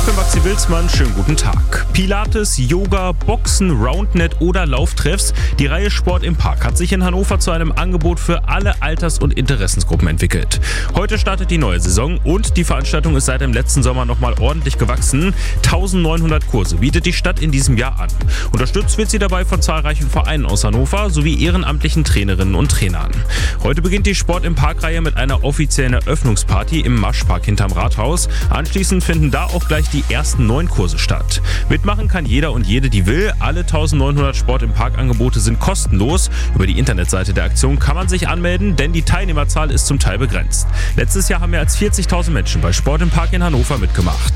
Ich bin Maxi Wilsmann, schönen guten Tag. Pilates, Yoga, Boxen, Roundnet oder Lauftreffs. Die Reihe Sport im Park hat sich in Hannover zu einem Angebot für alle Alters- und Interessensgruppen entwickelt. Heute startet die neue Saison und die Veranstaltung ist seit dem letzten Sommer nochmal ordentlich gewachsen. 1900 Kurse bietet die Stadt in diesem Jahr an. Unterstützt wird sie dabei von zahlreichen Vereinen aus Hannover sowie ehrenamtlichen Trainerinnen und Trainern. Heute beginnt die Sport im Park-Reihe mit einer offiziellen Eröffnungsparty im Maschpark hinterm Rathaus. Anschließend finden da auch gleich die ersten 9 Kurse statt. Mitmachen kann jeder und jede, die will. Alle 1900 Sport im Park-Angebote sind kostenlos. Über die Internetseite der Aktion kann man sich anmelden, denn die Teilnehmerzahl ist zum Teil begrenzt. Letztes Jahr haben mehr als 40.000 Menschen bei Sport im Park in Hannover mitgemacht.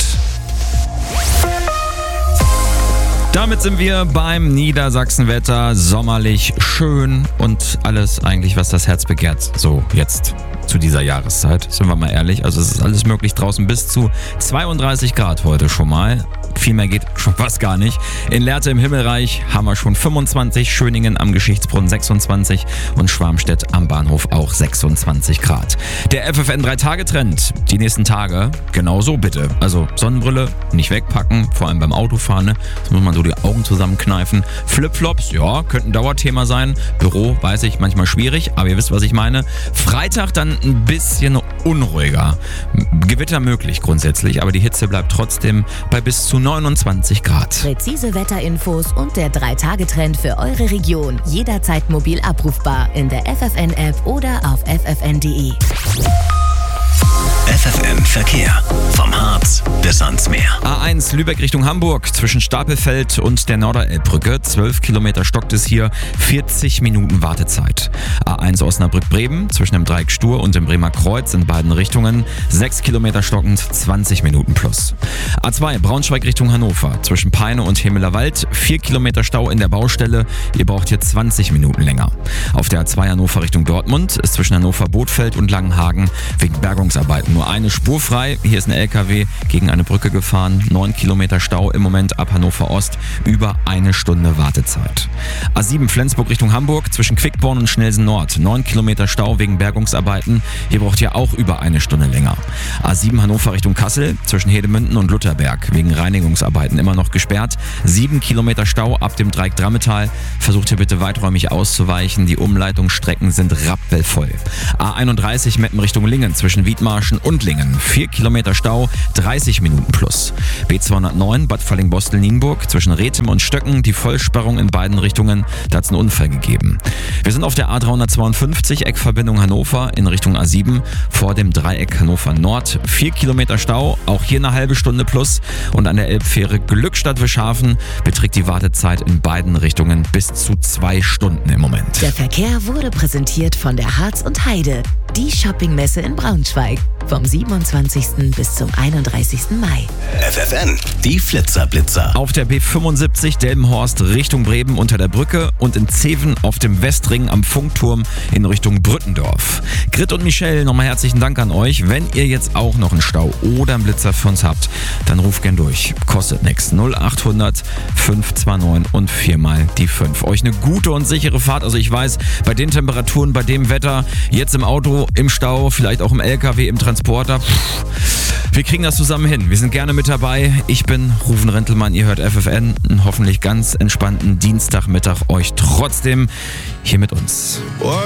Damit sind wir beim Niedersachsenwetter. Sommerlich, schön und alles eigentlich, was das Herz begehrt. So, jetzt zu dieser Jahreszeit, sind wir mal ehrlich. Also es ist alles möglich draußen, bis zu 32 Grad heute schon mal. Viel mehr geht schon fast gar nicht. In Lehrte im Himmelreich haben wir schon 25, Schöningen am Geschichtsbrunnen 26 und Schwarmstedt am Bahnhof auch 26 Grad. Der FFN 3-Tage-Trend, die nächsten Tage, genauso bitte. Also Sonnenbrille nicht wegpacken, vor allem beim Autofahren. Das muss man so die Augen zusammenkneifen. Flipflops, ja, könnte ein Dauerthema sein. Büro, weiß ich, manchmal schwierig, aber ihr wisst, was ich meine. Freitag dann ein bisschen unruhiger. Gewitter möglich grundsätzlich, aber die Hitze bleibt trotzdem bei bis zu 29 Grad. Präzise Wetterinfos und der 3-Tage-Trend für eure Region. Jederzeit mobil abrufbar in der FFN-App oder auf ffn.de. FFN Verkehr. Vom Harz bis ans Meer. A1 Lübeck Richtung Hamburg zwischen Stapelfeld und der Norderelbbrücke. 12 Kilometer stockt es hier, 40 Minuten Wartezeit. A1 Osnabrück-Bremen zwischen dem Dreieck Stur und dem Bremer Kreuz in beiden Richtungen. 6 Kilometer stockend, 20 Minuten plus. A2 Braunschweig Richtung Hannover zwischen Peine und Hemelerwald. 4 Kilometer Stau in der Baustelle. Ihr braucht hier 20 Minuten länger. Auf der A2 Hannover Richtung Dortmund ist zwischen Hannover-Bothfeld und Langenhagen wegen Bergungsarbeiten nur eine Spur frei. Hier ist ein LKW gegen eine Brücke gefahren. 9 Kilometer Stau im Moment ab Hannover Ost. Über eine Stunde Wartezeit. A7 Flensburg Richtung Hamburg zwischen Quickborn und Schnelsen Nord. 9 Kilometer Stau wegen Bergungsarbeiten. Hier braucht ihr auch über eine Stunde länger. A7 Hannover Richtung Kassel zwischen Hedemünden und Lutherberg wegen Reinigungsarbeiten immer noch gesperrt. 7 Kilometer Stau ab dem Dreieck Drammetal. Versucht hier bitte weiträumig auszuweichen. Die Umleitungsstrecken sind rappelvoll. A31 Meppen Richtung Lingen zwischen Wiedmarschen und Lingen. 4 Kilometer Stau, 30 Minuten plus. B209 Bad Falling-Bostel-Nienburg zwischen Rethem und Stöcken. Die Vollsperrung in beiden Richtungen. Da hat es einen Unfall gegeben. Wir sind auf der A352 Eckverbindung Hannover in Richtung A7 vor dem Dreieck Hannover Nord. 4 Kilometer Stau, auch hier eine halbe Stunde plus. Und an der Elbfähre Glückstadt-Wischhafen beträgt die Wartezeit in beiden Richtungen bis zu 2 Stunden im Moment. Der Verkehr wurde präsentiert von der Harz und Heide, die Shoppingmesse in Braunschweig. Vom 27. bis zum 31. Mai. FFN, die Flitzer-Blitzer. Auf der B75 Delmenhorst Richtung Bremen unter der Brücke und in Zeven auf dem Westring am Funkturm in Richtung Brückendorf. Grit und Michelle, nochmal herzlichen Dank an euch. Wenn ihr jetzt auch noch einen Stau oder einen Blitzer für uns habt, dann ruft gern durch. Kostet nichts. 0800 529 und 4 mal die 5. Euch eine gute und sichere Fahrt. Also ich weiß, bei den Temperaturen, bei dem Wetter, jetzt im Auto, im Stau, vielleicht auch im LKW, im Transporter, wir kriegen das zusammen hin. Wir sind gerne mit dabei. Ich bin Rufen Rentelmann, ihr hört FFN. Einen hoffentlich ganz entspannten Dienstagmittag euch trotzdem hier mit uns.